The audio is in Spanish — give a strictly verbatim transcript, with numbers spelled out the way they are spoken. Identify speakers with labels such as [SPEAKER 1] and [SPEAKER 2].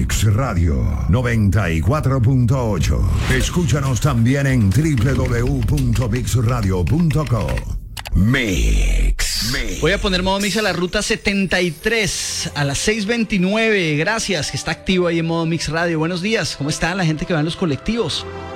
[SPEAKER 1] Mix Radio noventa y cuatro punto ocho. Escúchanos también en doble u doble u doble u punto mix radio punto co. Mix. Mix.
[SPEAKER 2] Voy a poner modo mix a la ruta setenta y tres a las seis veintinueve. Gracias, que está activo ahí en modo Mix Radio. Buenos días, ¿cómo está la gente que va en los colectivos?